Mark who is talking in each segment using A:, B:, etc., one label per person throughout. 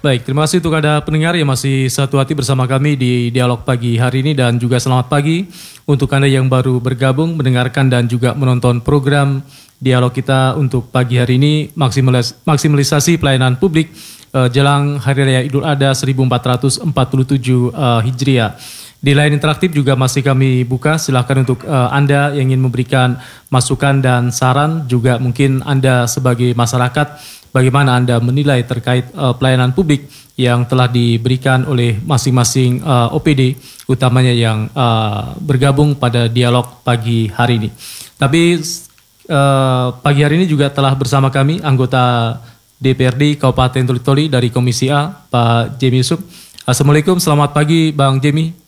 A: Baik, terima kasih untuk Anda pendengar yang masih satu hati bersama kami di dialog pagi hari ini, dan juga selamat pagi untuk Anda yang baru bergabung mendengarkan dan juga menonton program dialog kita untuk pagi hari ini, maksimalisasi pelayanan publik jelang Hari Raya Idul Adha 1447 Hijriah. Di line interaktif juga masih kami buka, silakan untuk Anda yang ingin memberikan masukan dan saran, juga mungkin Anda sebagai masyarakat, bagaimana Anda menilai terkait pelayanan publik yang telah diberikan oleh masing-masing OPD, utamanya yang bergabung pada dialog pagi hari ini. Tapi pagi hari ini juga telah bersama kami anggota DPRD Kabupaten Toli-Toli dari Komisi A, Pak Jemi Yusuf. Assalamualaikum, selamat pagi Bang Jemi.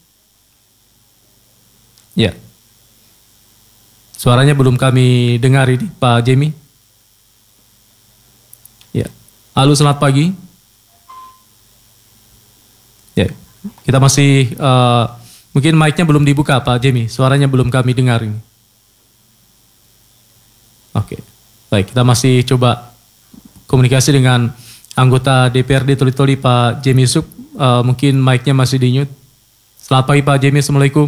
A: Ya, suaranya belum kami dengar ini, Pak Jemi. Ya, halo, selamat pagi. Ya, kita masih mungkin mic-nya belum dibuka, Pak Jemi. Suaranya belum kami dengar ini. Oke, baik, kita masih coba komunikasi dengan anggota DPRD Toli-Toli, Pak Jemi Yusuf. Mungkin mic-nya masih di-mute. Selamat pagi, Pak Jemi. Assalamualaikum.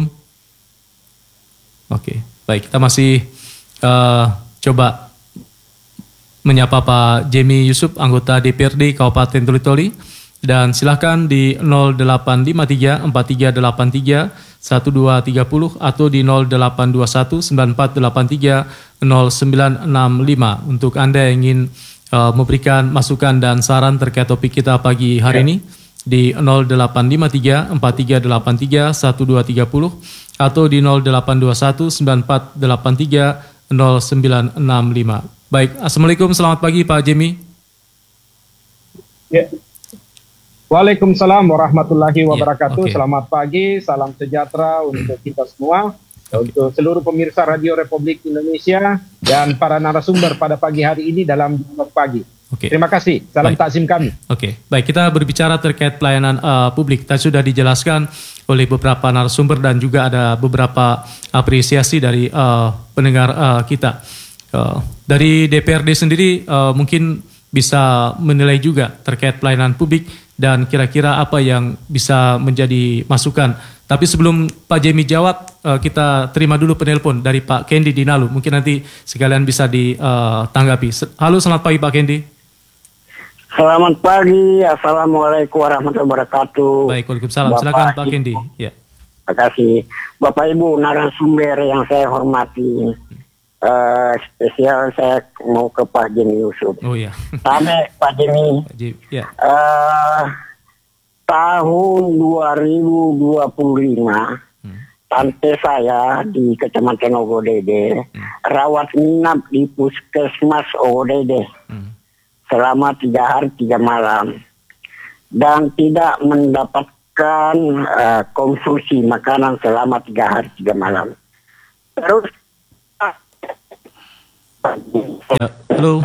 A: Oke, baik, kita masih coba menyapa Pak Jemi Yusuf, anggota DPRD Kabupaten Toli-Toli, dan silakan di 0853 4383 1230 atau di 0821 9483 0965 untuk Anda yang ingin memberikan masukan dan saran terkait topik kita pagi hari ini di 0853 4383 1230 atau di 0821 9483 0965. Baik, Assalamualaikum, selamat pagi Pak Jemi.
B: Ya. Waalaikumsalam warahmatullahi wabarakatuh.
A: Okay.
B: Selamat pagi, salam sejahtera untuk kita semua, untuk seluruh pemirsa Radio Republik Indonesia dan para narasumber pada pagi hari ini dalam dialog pagi. Terima kasih, salam takzim kami.
A: Baik, kita berbicara terkait pelayanan publik. Tadi sudah dijelaskan oleh beberapa narasumber dan juga ada beberapa apresiasi dari pendengar kita. Dari DPRD sendiri mungkin bisa menilai juga terkait pelayanan publik dan kira-kira apa yang bisa menjadi masukan. Tapi sebelum Pak Jemi jawab, kita terima dulu penelpon dari Pak Kendi di Nalu. Mungkin nanti sekalian bisa ditanggapi. Halo, selamat pagi Pak Kendi.
C: Selamat pagi, Assalamualaikum warahmatullahi wabarakatuh.
A: Baik, waalaikumsalam. Silakan Pak Kendi. Ya.
C: Terima kasih. Bapak Ibu narasumber yang saya hormati, spesial saya mau ke Pak Jemi Yusuf.
A: Oh iya.
C: Sampai Pak Jemi,
A: ya.
C: Tahun 2025, tante saya di Kecamatan Ogodede rawat inap di Puskesmas Ogodede selama 3 hari 3 malam dan tidak mendapatkan konsumsi makanan selama 3 hari 3 malam. Terus
A: halo.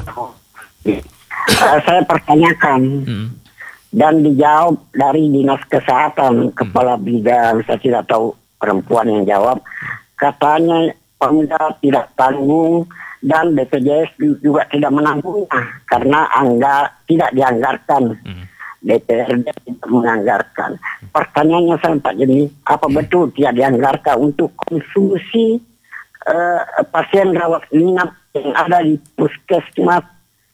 C: Saya pertanyakan dan dijawab dari Dinas Kesehatan, Kepala Bidang, saya tidak tahu perempuan yang jawab, katanya Pemda tidak tanggung dan BPJS juga tidak menanggungnya karena tidak dianggarkan. DPRD tidak menganggarkan. Pertanyaannya saya Pak Jemi, apa betul tidak dianggarkan untuk konsumsi pasien rawat inap yang ada di puskesmas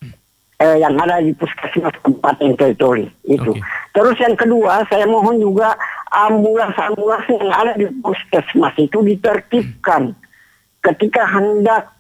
C: Kabupaten Toli-Toli itu. Terus yang kedua, saya mohon juga ambulans-ambulans yang ada di puskesmas itu ditertibkan. Ketika hendak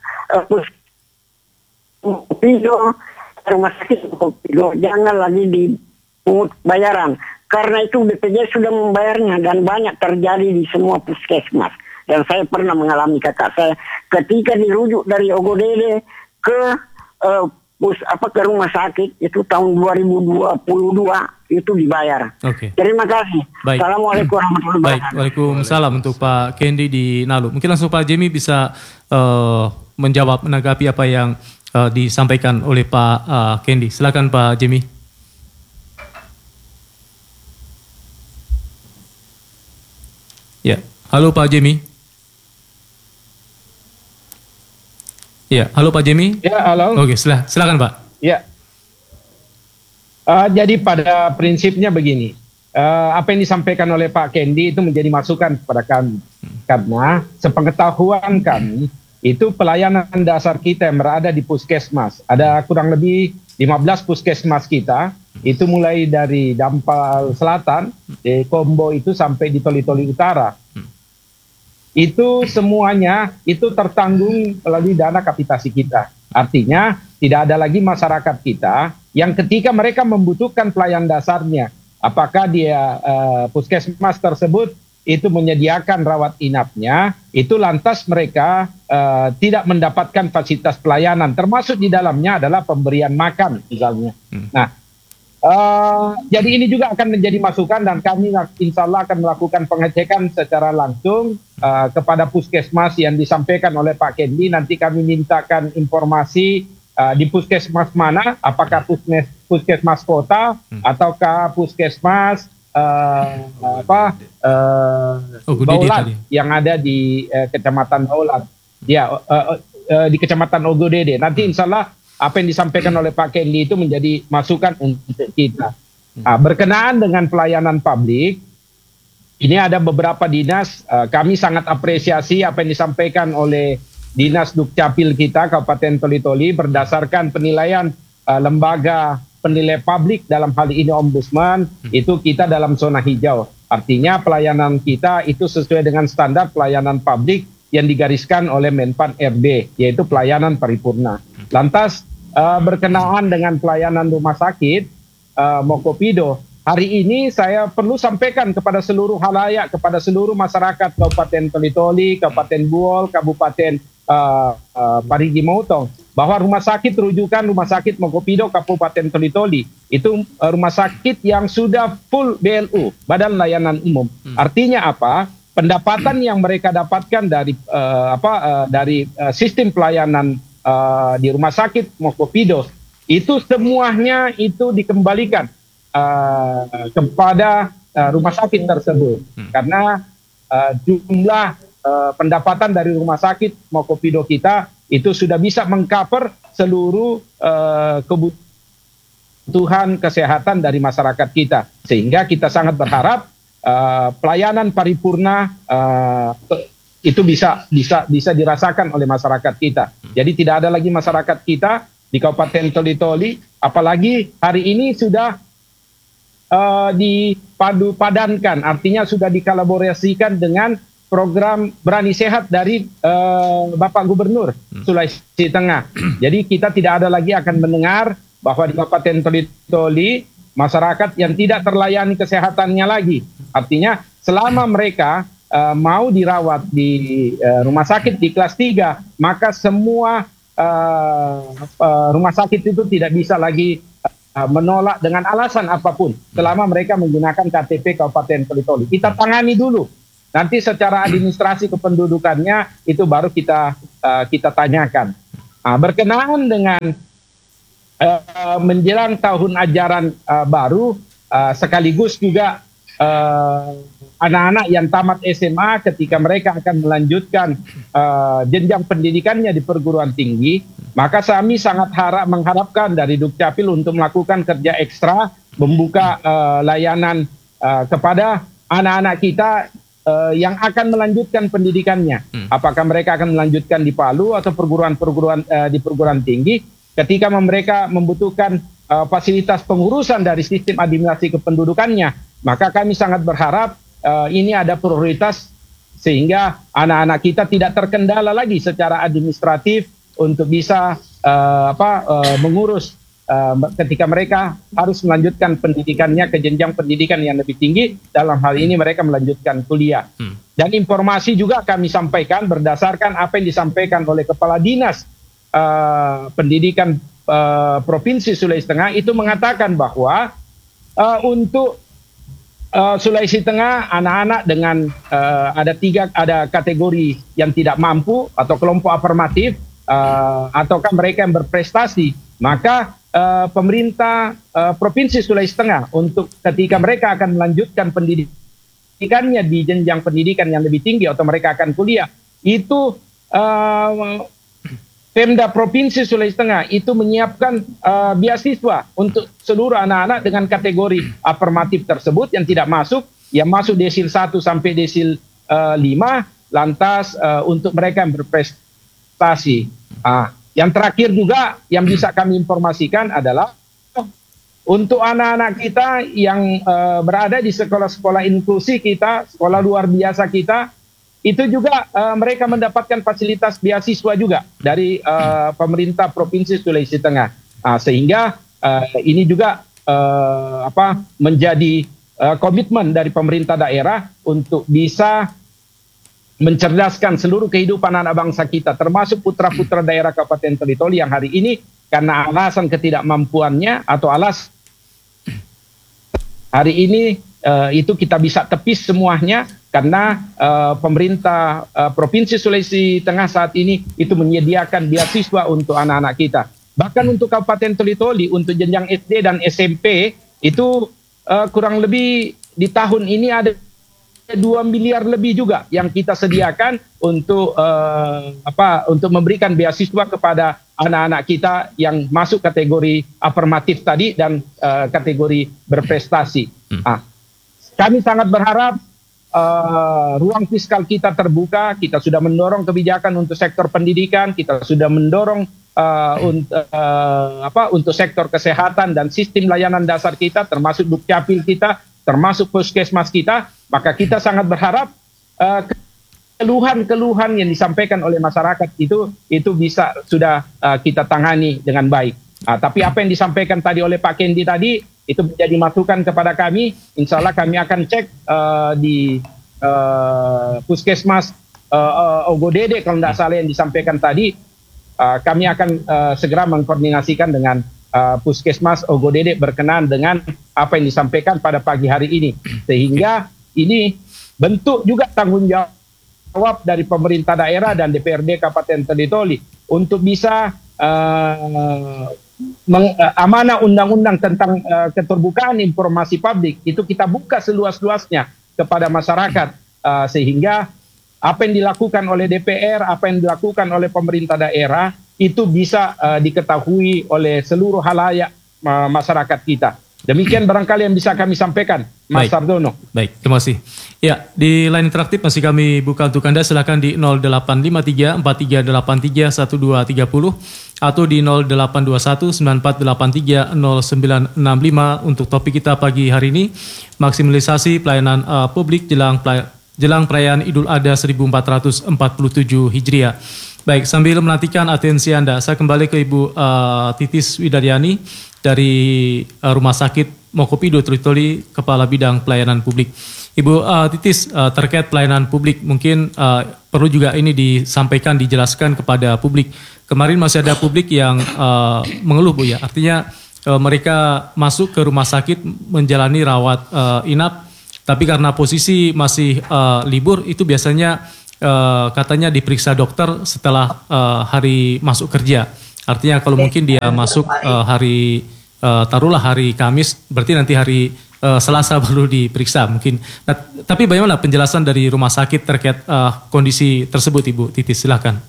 C: rumah sakit jangan lagi dipungut bayaran, karena itu BPJS sudah membayarnya dan banyak terjadi di semua puskesmas. Dan saya pernah mengalami, kakak saya ketika dirujuk dari Ogodede ke ke rumah sakit itu tahun 2022 itu dibayar. Terima kasih.
A: Baik.
C: Assalamualaikum warahmatullahi wabarakatuh.
A: Baik, waalaikumsalam untuk Pak Kendi di Nalu. Mungkin langsung Pak Jemi bisa menjawab, menanggapi apa yang disampaikan oleh Pak Kendi. Silakan Pak Jemi. Ya, halo Pak Jemi. Ya, halo Pak Jemi.
B: Ya, halo.
A: Oke, silakan Pak.
B: Ya. Jadi pada prinsipnya begini, apa yang disampaikan oleh Pak Kendi itu menjadi masukan kepada kami. Karena sepengetahuan kami, itu pelayanan dasar kita yang berada di puskesmas. Ada kurang lebih 15 puskesmas kita, itu mulai dari Dampal Selatan, di Kombo itu sampai di Toli-Toli Utara. Itu semuanya itu tertanggung melalui dana kapitasi kita. Artinya tidak ada lagi masyarakat kita yang ketika mereka membutuhkan pelayanan dasarnya, apakah dia puskesmas tersebut itu menyediakan rawat inapnya, itu lantas mereka tidak mendapatkan fasilitas pelayanan, termasuk di dalamnya adalah pemberian makan misalnya. Nah, jadi ini juga akan menjadi masukan dan kami insya Allah akan melakukan pengecekan secara langsung kepada puskesmas yang disampaikan oleh Pak Kendi. Nanti kami mintakan informasi di puskesmas mana, apakah puskesmas kota ataukah puskesmas Baulan yang ada di Kecamatan Baulan, ya di Kecamatan Ogodede. Nanti insya Allah apa yang disampaikan oleh Pak Kendi itu menjadi masukan untuk kita. Berkenaan dengan pelayanan publik, ini ada beberapa dinas, kami sangat apresiasi apa yang disampaikan oleh Dinas Dukcapil kita Kabupaten Toli-Toli berdasarkan penilaian lembaga penilai publik, dalam hal ini Ombudsman, itu kita dalam zona hijau. Artinya pelayanan kita itu sesuai dengan standar pelayanan publik yang digariskan oleh Menpan RB, yaitu pelayanan paripurna. Lantas berkenaan dengan pelayanan rumah sakit Mokopido, hari ini saya perlu sampaikan kepada seluruh halayak, kepada seluruh masyarakat Kabupaten Toli-Toli, Kabupaten Buol, Kabupaten Parigi Motong, bahwa rumah sakit rujukan Rumah Sakit Mokopido Kabupaten Toli-Toli itu rumah sakit yang sudah full BLU, Badan Layanan Umum. Artinya apa? Pendapatan yang mereka dapatkan dari sistem pelayanan di Rumah Sakit Mokopido itu semuanya itu dikembalikan kepada rumah sakit tersebut, karena jumlah pendapatan dari rumah sakit Mokopido kita itu sudah bisa mengcover seluruh kebutuhan kesehatan dari masyarakat kita, sehingga kita sangat berharap pelayanan paripurna itu bisa dirasakan oleh masyarakat kita. Jadi tidak ada lagi masyarakat kita di Kabupaten Toli-Toli, apalagi hari ini sudah dipadu-padankan, artinya sudah dikolaborasikan dengan program Berani Sehat dari Bapak Gubernur Sulawesi Tengah. Jadi kita tidak ada lagi akan mendengar bahwa di Kabupaten Toli-Toli masyarakat yang tidak terlayani kesehatannya lagi. Artinya selama mereka mau dirawat di rumah sakit di kelas 3, maka semua rumah sakit itu tidak bisa lagi menolak dengan alasan apapun selama mereka menggunakan KTP Kabupaten Toli-Toli. Kita tangani dulu. Nanti secara administrasi kependudukannya itu baru kita tanyakan. Berkenaan dengan menjelang tahun ajaran baru, sekaligus juga anak-anak yang tamat SMA ketika mereka akan melanjutkan jenjang pendidikannya di perguruan tinggi, maka kami sangat mengharapkan dari Dukcapil untuk melakukan kerja ekstra, membuka layanan kepada anak-anak kita yang akan melanjutkan pendidikannya. Apakah mereka akan melanjutkan di Palu atau di perguruan tinggi, ketika mereka membutuhkan fasilitas pengurusan dari sistem administrasi kependudukannya, maka kami sangat berharap ini ada prioritas sehingga anak-anak kita tidak terkendala lagi secara administratif untuk bisa mengurus ketika mereka harus melanjutkan pendidikannya ke jenjang pendidikan yang lebih tinggi, dalam hal ini mereka melanjutkan kuliah. Dan informasi juga kami sampaikan berdasarkan apa yang disampaikan oleh Kepala Dinas Pendidikan Provinsi Sulawesi Tengah, itu mengatakan bahwa untuk Sulawesi Tengah anak-anak dengan ada kategori yang tidak mampu atau kelompok afirmatif ataukah mereka yang berprestasi, maka pemerintah Provinsi Sulawesi Tengah untuk ketika mereka akan melanjutkan pendidikannya di jenjang pendidikan yang lebih tinggi atau mereka akan kuliah, itu Pemda Provinsi Sulawesi Tengah itu menyiapkan beasiswa untuk seluruh anak-anak dengan kategori afirmatif tersebut yang tidak masuk, yang masuk desil 1 sampai desil 5, lantas untuk mereka yang berprestasi. Yang terakhir juga yang bisa kami informasikan adalah untuk anak-anak kita yang berada di sekolah-sekolah inklusi kita, sekolah luar biasa kita, itu juga mereka mendapatkan fasilitas beasiswa juga dari pemerintah Provinsi Sulawesi Tengah. Sehingga ini juga menjadi komitmen dari pemerintah daerah untuk bisa mencerdaskan seluruh kehidupan anak bangsa kita, termasuk putra-putra daerah Kabupaten Toli-Toli yang hari ini karena alasan ketidakmampuannya atau hari ini itu kita bisa tepis semuanya karena pemerintah Provinsi Sulawesi Tengah saat ini itu menyediakan beasiswa untuk anak-anak kita. Bahkan untuk Kabupaten Toli-Toli untuk jenjang SD dan SMP itu kurang lebih di tahun ini ada 2 miliar lebih juga yang kita sediakan untuk untuk memberikan beasiswa kepada anak-anak kita yang masuk kategori afirmatif tadi dan kategori berprestasi. Kami sangat berharap ruang fiskal kita terbuka. Kita sudah mendorong kebijakan untuk sektor pendidikan, kita sudah mendorong untuk sektor kesehatan dan sistem layanan dasar kita, termasuk Dukcapil kita, termasuk puskesmas kita. Maka kita sangat berharap keluhan-keluhan yang disampaikan oleh masyarakat itu bisa sudah kita tangani dengan baik. Tapi apa yang disampaikan tadi oleh Pak Kendi tadi itu menjadi masukan kepada kami. Insya Allah kami akan cek di puskesmas Ogodede kalau tidak salah yang disampaikan tadi. Kami akan segera mengkoordinasikan dengan puskesmas Ogodede berkenaan dengan apa yang disampaikan pada pagi hari ini, sehingga ini bentuk juga tanggung jawab dari pemerintah daerah dan DPRD Kabupaten Toli-Toli untuk bisa amanah undang-undang tentang keterbukaan informasi publik itu kita buka seluas-luasnya kepada masyarakat, sehingga apa yang dilakukan oleh DPR, apa yang dilakukan oleh pemerintah daerah itu bisa diketahui oleh seluruh halayak masyarakat kita. Demikian barangkali yang bisa kami sampaikan, Mas Sardono.
A: Baik, terima kasih. Ya, di line interaktif masih kami buka untuk Anda, silakan di 0853 4383 1230 atau di 0821 9483 0965 untuk topik kita pagi hari ini, maksimalisasi pelayanan publik jelang perayaan Idul Adha 1447 Hijriah. Baik, sambil menantikan atensi Anda, saya kembali ke Ibu Titis Widaryani dari Rumah Sakit Mokopido Toli-Toli, Kepala Bidang Pelayanan Publik. Ibu Titis, terkait pelayanan publik, mungkin perlu juga ini disampaikan, dijelaskan kepada publik. Kemarin masih ada publik yang mengeluh, Bu, ya. Artinya mereka masuk ke rumah sakit menjalani rawat inap, tapi karena posisi masih libur, itu biasanya katanya diperiksa dokter setelah hari masuk kerja. Artinya kalau mungkin dia masuk hari taruhlah hari Kamis, berarti nanti hari Selasa baru diperiksa mungkin. Nah, tapi bagaimana penjelasan dari rumah sakit terkait kondisi tersebut, Ibu Titis? Silakan.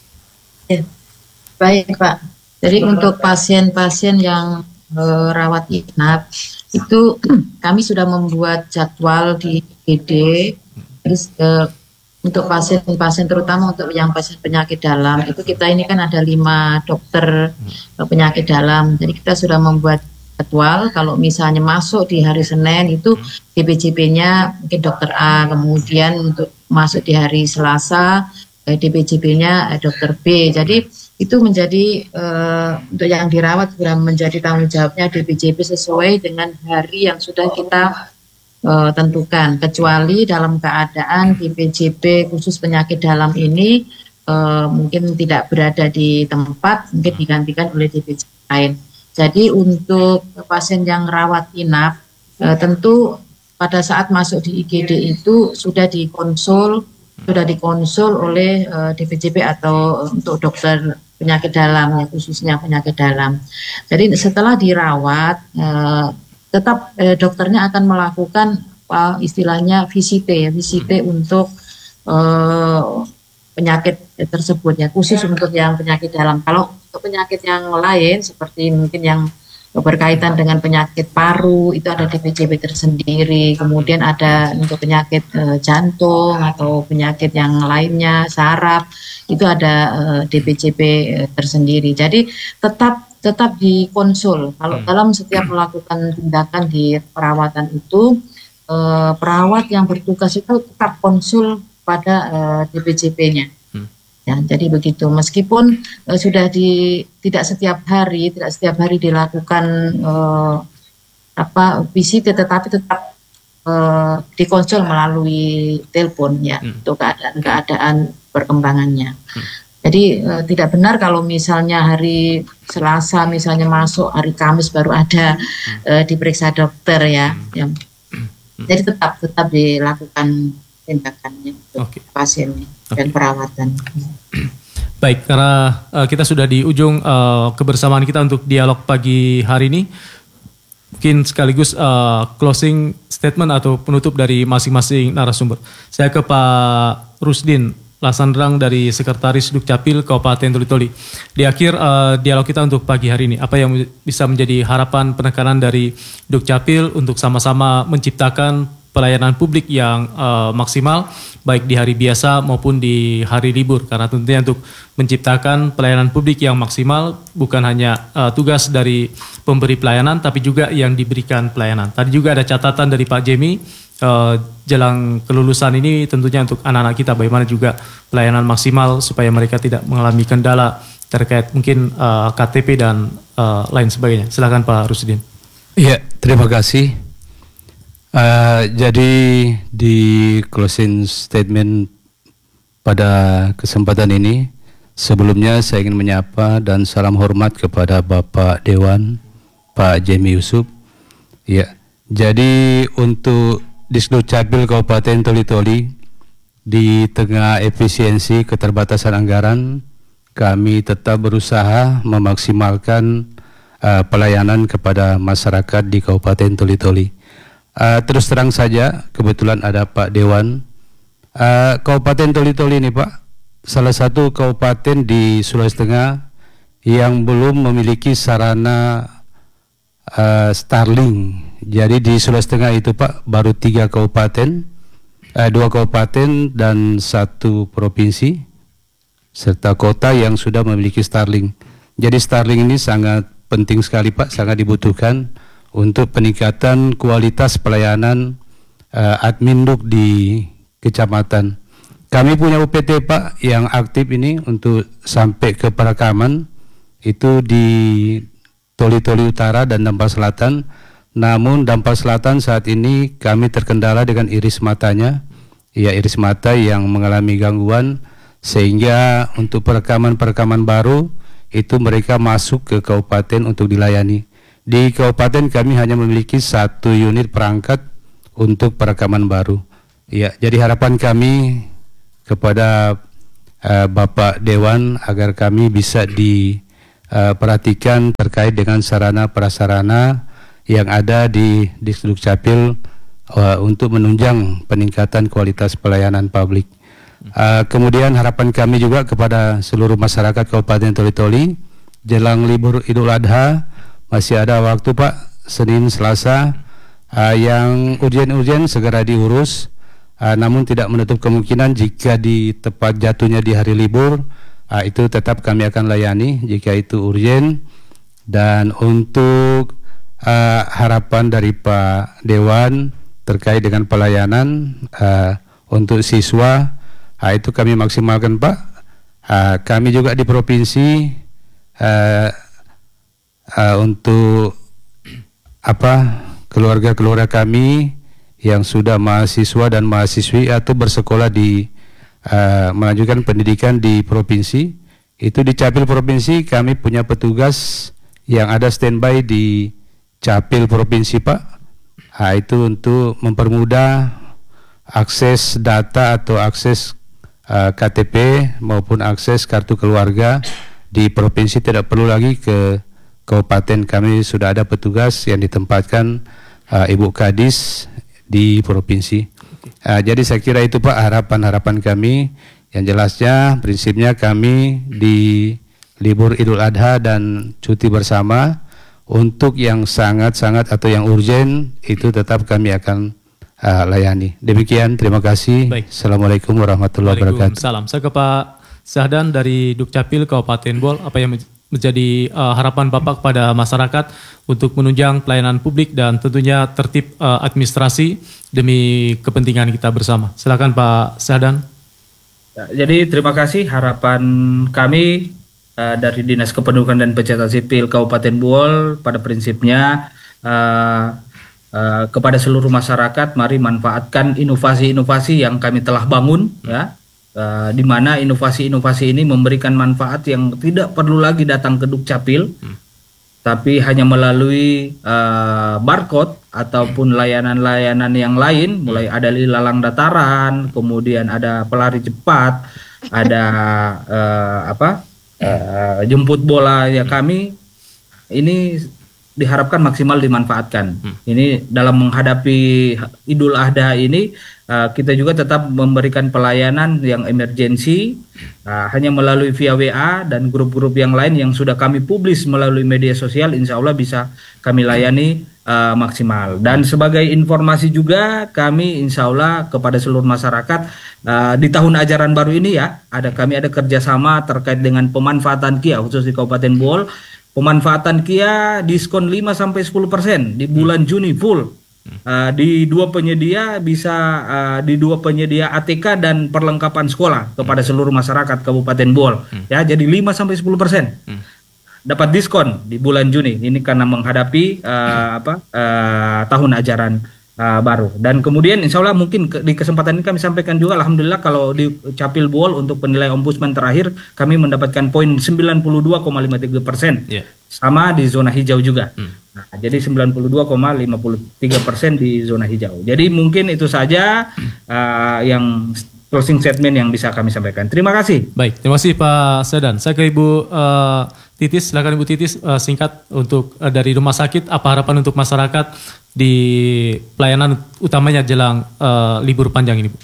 D: Ya, baik Pak. Jadi untuk pasien-pasien yang rawat inap itu kami sudah membuat jadwal di IGD. Terus untuk pasien-pasien, terutama untuk yang pasien penyakit dalam, itu kita ini kan ada 5 dokter penyakit dalam. Jadi kita sudah membuat jadwal, kalau misalnya masuk di hari Senin itu DPJP-nya mungkin dokter A, kemudian untuk masuk di hari Selasa DPJP-nya dokter B. Jadi itu menjadi untuk yang dirawat sudah menjadi tanggung jawabnya DPJP sesuai dengan hari yang sudah kita tentukan, kecuali dalam keadaan DPJP khusus penyakit dalam ini mungkin tidak berada di tempat, mungkin digantikan oleh DPJP lain. Jadi untuk pasien yang rawat inap, tentu pada saat masuk di IGD itu sudah dikonsul oleh DPJP atau untuk dokter penyakit dalam, ya, khususnya penyakit dalam. Jadi setelah dirawat, tetap dokternya akan melakukan istilahnya visite untuk penyakit tersebut ya, khusus untuk yang penyakit dalam. Kalau untuk penyakit yang lain seperti mungkin yang berkaitan dengan penyakit paru itu ada DPJP tersendiri, kemudian ada untuk penyakit jantung atau penyakit yang lainnya saraf itu ada DPJP tersendiri. Jadi tetap dikonsul. Kalau dalam setiap melakukan tindakan di perawatan itu perawat yang bertugas itu tetap konsul pada DPJP-nya. Ya, jadi begitu. Meskipun sudah tidak setiap hari dilakukan visit, tetapi tetap dikonsul melalui telepon ya untuk keadaan perkembangannya. Jadi tidak benar kalau misalnya hari Selasa misalnya masuk, hari Kamis baru ada diperiksa dokter ya. Jadi tetap dilakukan tindakannya untuk pasiennya dan perawatan.
A: Baik, karena kita sudah di ujung kebersamaan kita untuk dialog pagi hari ini, mungkin sekaligus closing statement atau penutup dari masing-masing narasumber. Saya ke Pak Rusdin Lasandrang dari Sekretaris Dukcapil Kabupaten Toli-Toli. Di akhir dialog kita untuk pagi hari ini, apa yang bisa menjadi harapan penekanan dari Dukcapil untuk sama-sama menciptakan pelayanan publik yang maksimal baik di hari biasa maupun di hari libur, karena tentunya untuk menciptakan pelayanan publik yang maksimal bukan hanya tugas dari pemberi pelayanan tapi juga yang diberikan pelayanan. Tadi juga ada catatan dari Pak Jemi jelang kelulusan ini tentunya untuk anak-anak kita bagaimana juga pelayanan maksimal supaya mereka tidak mengalami kendala terkait mungkin KTP dan lain sebagainya. Silakan Pak Rusdin.
E: Iya, terima kasih. Jadi di closing statement pada kesempatan ini, sebelumnya saya ingin menyapa dan salam hormat kepada Bapak Dewan, Pak Jemi Yusuf. Ya, jadi untuk Disdukcapil Kabupaten Toli-Toli, di tengah efisiensi keterbatasan anggaran, kami tetap berusaha memaksimalkan pelayanan kepada masyarakat di Kabupaten Toli-Toli. Terus terang saja, kebetulan ada Pak Dewan. Kabupaten Toli-Toli ini Pak, salah satu kabupaten di Sulawesi Tengah yang belum memiliki sarana Starlink. Jadi di Sulawesi Tengah itu Pak, baru 2 kabupaten dan 1 provinsi, serta kota yang sudah memiliki Starlink. Jadi Starlink ini sangat penting sekali Pak, sangat dibutuhkan untuk peningkatan kualitas pelayanan adminduk di kecamatan. Kami punya UPT Pak yang aktif ini untuk sampai ke perekaman itu di Toli-Toli Utara dan Dampar Selatan. Namun Dampar Selatan saat ini kami terkendala dengan iris matanya, ya iris mata yang mengalami gangguan, sehingga untuk perekaman baru itu mereka masuk ke kabupaten untuk dilayani. Di kabupaten kami hanya memiliki 1 unit perangkat untuk perekaman baru. Ya, jadi harapan kami kepada Bapak Dewan agar kami bisa diperhatikan terkait dengan sarana prasarana yang ada di Disdukcapil untuk menunjang peningkatan kualitas pelayanan publik. Kemudian harapan kami juga kepada seluruh masyarakat Kabupaten Toli-Toli, jelang libur Idul Adha masih ada waktu Pak, Senin, Selasa, yang urgen segera diurus, namun tidak menutup kemungkinan jika di tepat jatuhnya di hari libur, itu tetap kami akan layani jika itu urgen. Dan untuk harapan dari Pak Dewan terkait dengan pelayanan untuk siswa, itu kami maksimalkan Pak. Kami juga di provinsi untuk keluarga-keluarga kami yang sudah mahasiswa dan mahasiswi atau bersekolah di melanjutkan pendidikan di provinsi, itu di Capil provinsi kami punya petugas yang ada standby di Capil provinsi Pak. Itu untuk mempermudah akses data atau akses KTP maupun akses kartu keluarga di provinsi, tidak perlu lagi ke kabupaten. Kami sudah ada petugas yang ditempatkan Ibu Kadis di provinsi. Jadi saya kira itu Pak harapan-harapan kami Yang jelasnya prinsipnya kami di libur Idul Adha dan cuti bersama, untuk yang sangat-sangat atau yang urgen itu tetap kami akan layani. Demikian, terima kasih.
A: Baik.
E: Assalamualaikum warahmatullahi wabarakatuh.
A: Salam. Saya ke Pak Syahdan dari Dukcapil Kabupaten Bol. Apa yang menjadi harapan Bapak kepada masyarakat untuk menunjang pelayanan publik dan tentunya tertib administrasi demi kepentingan kita bersama. Silakan Pak Syahdan.
F: Jadi terima kasih. Harapan kami dari Dinas Kependudukan dan Pencatatan Sipil Kabupaten Buol pada prinsipnya kepada seluruh masyarakat, mari manfaatkan inovasi-inovasi yang kami telah bangun, ya, di mana inovasi-inovasi ini memberikan manfaat yang tidak perlu lagi datang ke Dukcapil, tapi hanya melalui barcode ataupun layanan-layanan yang lain, mulai ada lalang dataran, kemudian ada pelari cepat, ada jemput bola, ya kami ini diharapkan maksimal dimanfaatkan. Ini dalam menghadapi Idul Adha ini kita juga tetap memberikan pelayanan yang emergensi hanya melalui via WA dan grup-grup yang lain yang sudah kami publis melalui media sosial, insya Allah bisa kami layani maksimal. Dan sebagai informasi juga kami insya Allah kepada seluruh masyarakat di tahun ajaran baru ini ya, kami ada kerjasama terkait dengan pemanfaatan KIA khusus di Kabupaten Buol. Pemanfaatan KIA diskon 5-10% di bulan Juni full. Di dua penyedia di dua penyedia ATK dan perlengkapan sekolah kepada seluruh masyarakat Kabupaten Buol. Ya, jadi 5-10% dapat diskon di bulan Juni. Ini karena menghadapi tahun ajaran baru. Dan kemudian insya Allah mungkin di kesempatan ini kami sampaikan juga, alhamdulillah kalau di Capil Buol untuk penilaian ombudsman terakhir kami mendapatkan poin 92,53%, sama di zona hijau juga. Nah, jadi 92,53% di zona hijau. Jadi mungkin itu saja yang closing statement yang bisa kami sampaikan. Terima kasih.
A: Baik, terima kasih Pak Syahdan. Saya ke Ibu Titis, silakan Ibu Titis singkat untuk dari rumah sakit, apa harapan untuk masyarakat di pelayanan utamanya jelang libur panjang ini, Bu?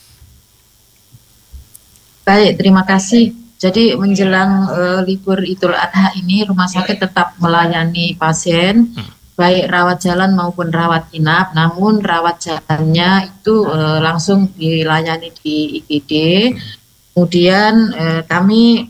D: Baik, terima kasih. Jadi menjelang libur Idul Adha ini rumah sakit tetap melayani pasien, baik rawat jalan maupun rawat inap. Namun rawat jalannya itu langsung dilayani di IGD. Kemudian kami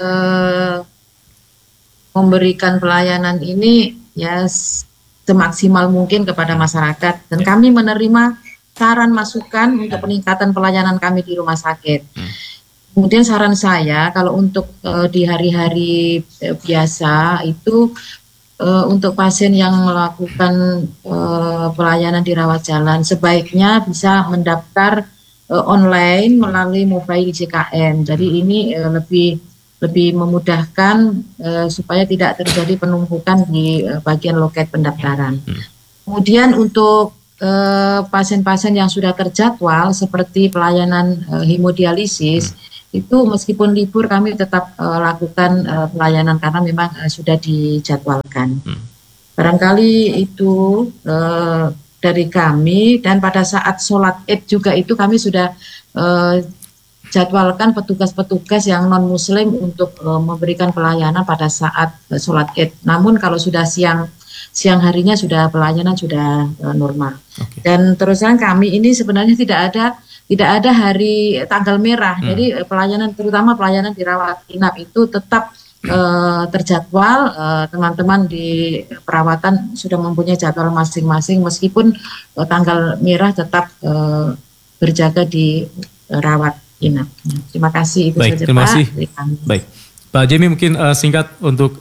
D: memberikan pelayanan ini ya semaksimal mungkin kepada masyarakat, dan kami menerima saran masukan untuk peningkatan pelayanan kami di rumah sakit. Kemudian saran saya kalau untuk di hari-hari biasa itu untuk pasien yang melakukan pelayanan di rawat jalan sebaiknya bisa mendaftar online melalui mobile JKN. Jadi ini lebih memudahkan supaya tidak terjadi penumpukan di bagian loket pendaftaran. Kemudian untuk pasien-pasien yang sudah terjadwal seperti pelayanan hemodialisis, itu meskipun libur kami tetap lakukan pelayanan karena memang sudah dijadwalkan. Barangkali itu dari kami, dan pada saat sholat Id juga itu kami sudah jadwalkan petugas-petugas yang non-muslim untuk memberikan pelayanan pada saat sholat Id. Namun kalau sudah siang harinya sudah pelayanan sudah normal. Dan terus terang kami ini sebenarnya tidak ada hari tanggal merah. Jadi pelayanan, terutama pelayanan di rawat inap itu tetap terjadwal. Teman-teman di perawatan sudah mempunyai jadwal masing-masing, meskipun tanggal merah tetap berjaga di rawat inap. Terima kasih, itu
A: baik,
D: saja
A: terima
D: Pak.
A: kasih. Baik, Pak Jemi mungkin singkat untuk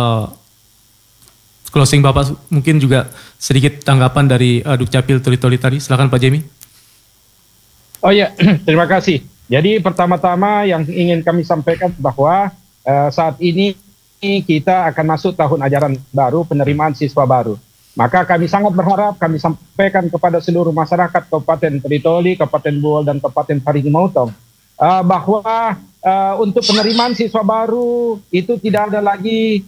A: closing Bapak, mungkin juga sedikit tanggapan dari Dukcapil Toli-Toli tadi. Silakan Pak Jemi.
B: Oh ya, terima kasih. Jadi pertama-tama yang ingin kami sampaikan bahwa saat ini kita akan masuk tahun ajaran baru, penerimaan siswa baru. Maka kami sangat berharap, kami sampaikan kepada seluruh masyarakat Kabupaten Toli-Toli, Kabupaten Buol, dan Kabupaten Parigi Motong bahwa untuk penerimaan siswa baru itu tidak ada lagi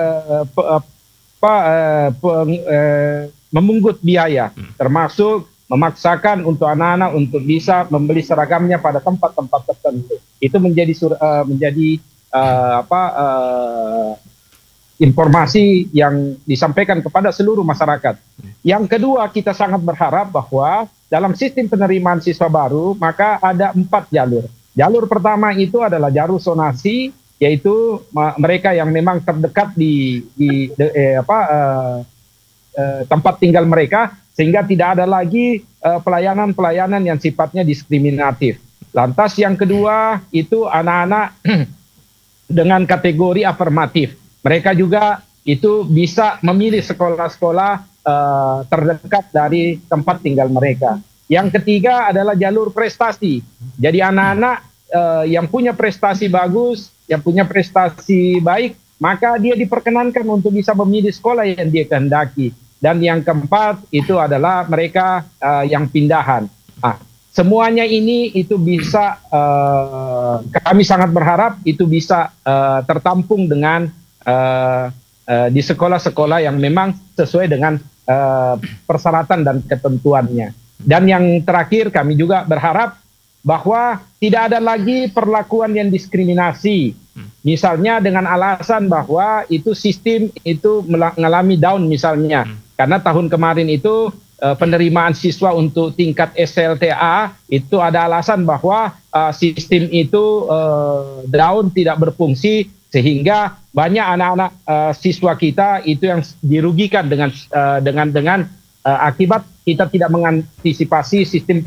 B: memungut biaya, termasuk memaksakan untuk anak-anak untuk bisa membeli seragamnya pada tempat-tempat tertentu. Itu menjadi informasi yang disampaikan kepada seluruh masyarakat. Yang kedua, kita sangat berharap bahwa dalam sistem penerimaan siswa baru maka ada 4 jalur. Jalur pertama itu adalah jalur zonasi, yaitu mereka yang memang terdekat di tempat tinggal mereka, sehingga tidak ada lagi pelayanan-pelayanan yang sifatnya diskriminatif. Lantas yang kedua itu anak-anak dengan kategori afirmatif. Mereka juga itu bisa memilih sekolah-sekolah terdekat dari tempat tinggal mereka. Yang ketiga adalah jalur prestasi. Jadi anak-anak yang punya prestasi bagus, yang punya prestasi baik, maka dia diperkenankan untuk bisa memilih sekolah yang dia kehendaki. Dan yang keempat itu adalah mereka yang pindahan. Semuanya ini itu bisa, kami sangat berharap itu bisa tertampung dengan di sekolah-sekolah yang memang sesuai dengan persyaratan dan ketentuannya. Dan yang terakhir, kami juga berharap bahwa tidak ada lagi perlakuan yang diskriminasi. Misalnya dengan alasan bahwa itu sistem itu mengalami down misalnya. Karena tahun kemarin itu penerimaan siswa untuk tingkat SLTA itu ada alasan bahwa sistem itu down, tidak berfungsi, sehingga banyak anak-anak siswa kita itu yang dirugikan dengan akibat kita tidak mengantisipasi sistem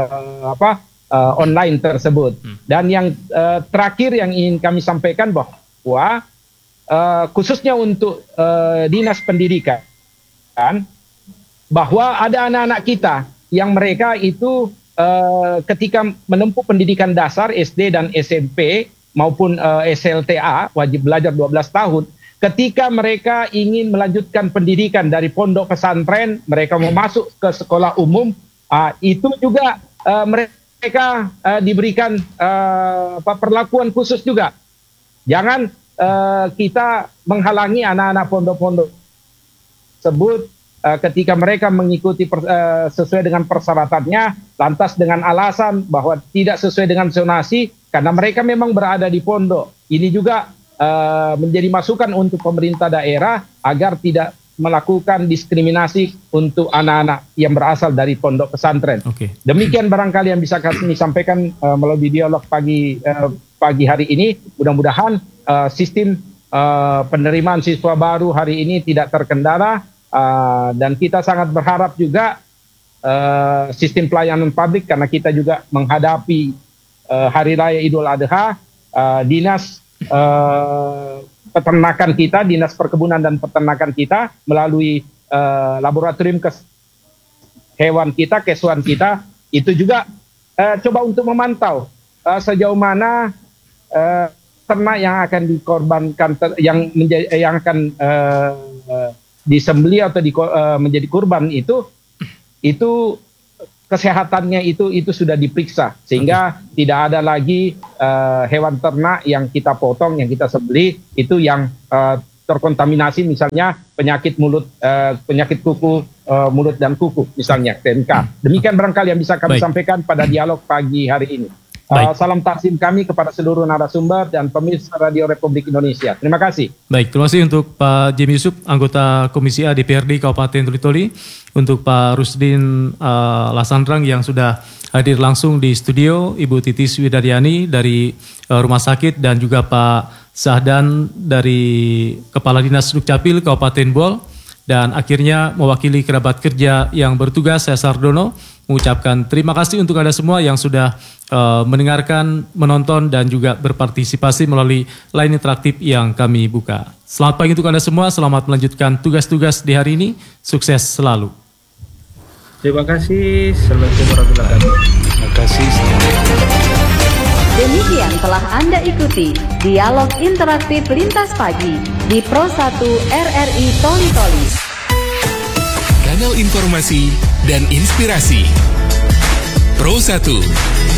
B: online tersebut. Dan yang terakhir yang ingin kami sampaikan bahwa khususnya untuk dinas pendidikan, bahwa ada anak-anak kita yang mereka itu ketika menempuh pendidikan dasar SD dan SMP maupun SLTA wajib belajar 12 tahun, ketika mereka ingin melanjutkan pendidikan dari pondok pesantren, mereka mau masuk ke sekolah umum, itu juga mereka diberikan perlakuan khusus juga. Jangan kita menghalangi anak-anak pondok-pondok tersebut ketika mereka mengikuti sesuai dengan persyaratannya, lantas dengan alasan bahwa tidak sesuai dengan zonasi, karena mereka memang berada di pondok. Ini juga menjadi masukan untuk pemerintah daerah agar tidak melakukan diskriminasi untuk anak-anak yang berasal dari pondok pesantren. Demikian barangkali yang bisa kami sampaikan melalui dialog pagi hari ini. Mudah-mudahan sistem penerimaan siswa baru hari ini tidak terkendala, dan kita sangat berharap juga sistem pelayanan publik, karena kita juga menghadapi Hari Raya Idul Adha, dinas peternakan kita, dinas perkebunan dan peternakan kita melalui laboratorium hewan kita, kesuan kita, itu juga coba untuk memantau sejauh mana ternak yang akan dikorbankan, yang akan disembeli atau menjadi kurban itu kesehatannya itu sudah diperiksa, sehingga tidak ada lagi hewan ternak yang kita potong, yang kita sembeli itu yang terkontaminasi misalnya penyakit mulut, penyakit kuku, mulut dan kuku misalnya, TMK. Demikian barangkali yang bisa kami sampaikan pada dialog pagi hari ini. Salam taksim kami kepada seluruh narasumber dan pemirsa Radio Republik Indonesia. Terima kasih.
A: Baik, terima kasih untuk Pak Jim Yusuf, anggota Komisi A DPRD Kabupaten Toli-Toli, untuk Pak Rusdin Lasandrang yang sudah hadir langsung di studio, Ibu Titis Widaryani dari Rumah Sakit, dan juga Pak Sahdan dari Kepala Dinas Dukcapil Kabupaten Bol. Dan akhirnya mewakili kerabat kerja yang bertugas, saya Sardono, mengucapkan terima kasih untuk Anda semua yang sudah mendengarkan, menonton, dan juga berpartisipasi melalui line interaktif yang kami buka. Selamat pagi untuk Anda semua, selamat melanjutkan tugas-tugas di hari ini, sukses selalu.
F: Terima kasih, Assalamualaikum warahmatullahi wabarakatuh.
E: Terima kasih.
G: Demikian telah Anda ikuti Dialog Interaktif Lintas Pagi di Pro 1 RRI Toli-Toli.
H: Kanal informasi dan inspirasi Pro 1.